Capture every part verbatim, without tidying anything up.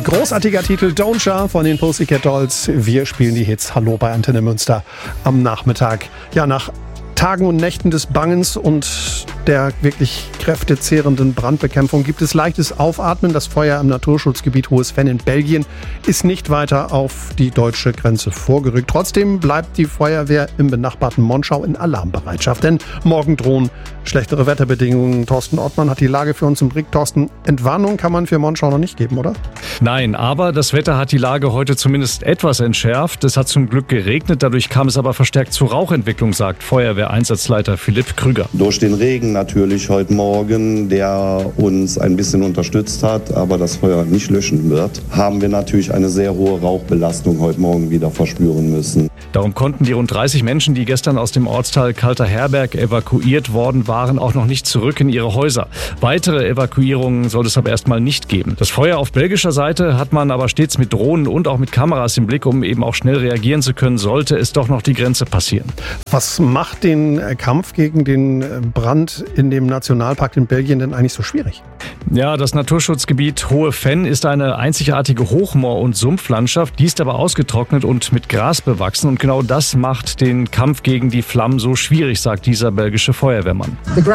Großartiger Titel Don't von den Pussycat Dolls. Wir spielen die Hits. Hallo bei Antenne Münster am Nachmittag. Ja, nach Tagen und Nächten des Bangens und der wirklich kräftezehrenden Brandbekämpfung gibt es leichtes Aufatmen. Das Feuer im Naturschutzgebiet Hohes Venn in Belgien ist nicht weiter auf die deutsche Grenze vorgerückt. Trotzdem bleibt die Feuerwehr im benachbarten Monschau in Alarmbereitschaft. Denn morgen drohen schlechtere Wetterbedingungen. Thorsten Ortmann hat die Lage für uns im Blick. Thorsten, Entwarnung kann man für Monschau noch nicht geben, oder? Nein, aber das Wetter hat die Lage heute zumindest etwas entschärft. Es hat zum Glück geregnet, dadurch kam es aber verstärkt zur Rauchentwicklung, sagt Feuerwehreinsatzleiter Philipp Krüger. Durch den Regen natürlich heute Morgen, der uns ein bisschen unterstützt hat, aber das Feuer nicht löschen wird, haben wir natürlich eine sehr hohe Rauchbelastung heute Morgen wieder verspüren müssen. Darum konnten die rund dreißig Menschen, die gestern aus dem Ortsteil Kalter Herberg evakuiert worden waren, auch noch nicht zurück in ihre Häuser. Weitere Evakuierungen soll es aber erstmal nicht geben. Das Feuer auf belgischer Seite hat man aber stets mit Drohnen und auch mit Kameras im Blick, um eben auch schnell reagieren zu können, sollte es doch noch die Grenze passieren. Was macht den Kampf gegen den Brand in dem Nationalpark in Belgien denn eigentlich so schwierig? Ja, das Naturschutzgebiet Hohe Venn ist eine einzigartige Hochmoor- und Sumpflandschaft. Die ist aber ausgetrocknet und mit Gras bewachsen. Und genau das macht den Kampf gegen die Flammen so schwierig, sagt dieser belgische Feuerwehrmann.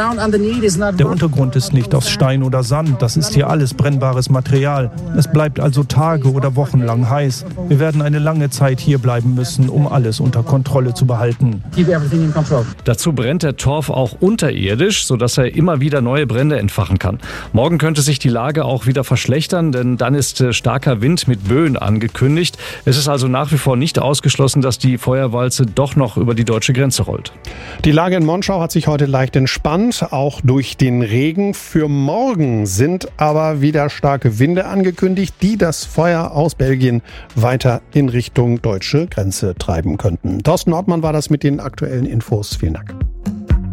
Der Untergrund ist nicht aus Stein oder Sand. Das ist hier alles brennbares Material. Es bleibt also Tage oder Wochen lang heiß. Wir werden eine lange Zeit hier bleiben müssen, um alles unter Kontrolle zu behalten. Dazu brennt der Torf auch unterirdisch, sodass er immer wieder neue Brände entfachen kann. Morgen könnte sich die Lage auch wieder verschlechtern, denn dann ist starker Wind mit Böen angekündigt. Es ist also nach wie vor nicht ausgeschlossen, dass die Feuerwalze doch noch über die deutsche Grenze rollt. Die Lage in Monschau hat sich heute leicht entspannt, auch durch den Regen. Für morgen sind aber wieder starke Winde angekündigt, die das Feuer aus Belgien weiter in Richtung deutsche Grenze treiben könnten. Thorsten Ortmann war das mit den aktuellen Infos. Vielen Dank.